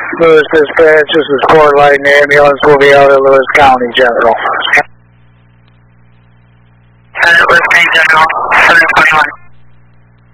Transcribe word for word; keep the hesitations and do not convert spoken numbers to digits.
Lewis Dispatch, this is Court Light, and ambulance will be out of Lewis County General. Lewis County General, seven twenty-one.